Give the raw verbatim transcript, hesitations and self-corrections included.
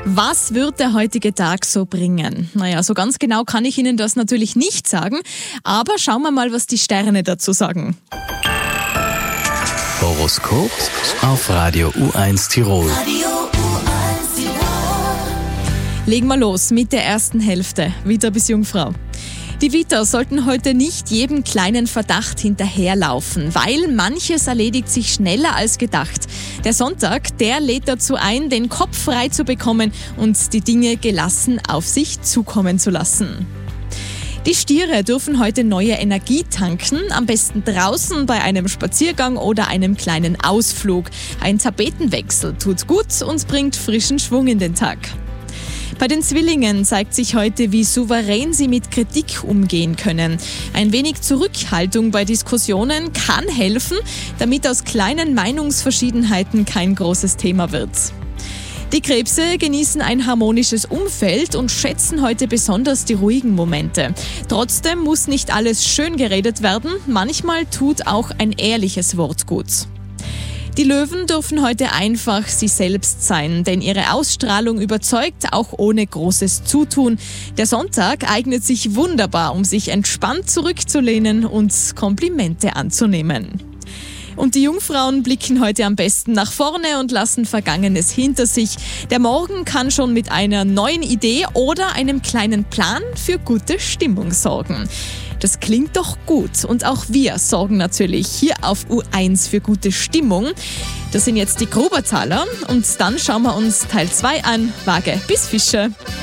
Was wird der heutige Tag so bringen? Naja, so ganz genau kann ich Ihnen das natürlich nicht sagen, aber schauen wir mal, was die Sterne dazu sagen. Horoskop auf Radio U eins Tirol. Legen wir los mit der ersten Hälfte, Widder bis Jungfrau. Die Widder sollten heute nicht jedem kleinen Verdacht hinterherlaufen, weil manches erledigt sich schneller als gedacht. Der Sonntag, der lädt dazu ein, den Kopf frei zu bekommen und die Dinge gelassen auf sich zukommen zu lassen. Die Stiere dürfen heute neue Energie tanken, am besten draußen bei einem Spaziergang oder einem kleinen Ausflug. Ein Tapetenwechsel tut gut und bringt frischen Schwung in den Tag. Bei den Zwillingen zeigt sich heute, wie souverän sie mit Kritik umgehen können. Ein wenig Zurückhaltung bei Diskussionen kann helfen, damit aus kleinen Meinungsverschiedenheiten kein großes Thema wird. Die Krebse genießen ein harmonisches Umfeld und schätzen heute besonders die ruhigen Momente. Trotzdem muss nicht alles schön geredet werden, manchmal tut auch ein ehrliches Wort gut. Die Löwen dürfen heute einfach sie selbst sein, denn ihre Ausstrahlung überzeugt, auch ohne großes Zutun. Der Sonntag eignet sich wunderbar, um sich entspannt zurückzulehnen und Komplimente anzunehmen. Und die Jungfrauen blicken heute am besten nach vorne und lassen Vergangenes hinter sich. Der Morgen kann schon mit einer neuen Idee oder einem kleinen Plan für gute Stimmung sorgen. Das klingt doch gut und auch wir sorgen natürlich hier auf U eins für gute Stimmung. Das sind jetzt die Gruberzahler und dann schauen wir uns Teil zwei an, Waage bis Fische.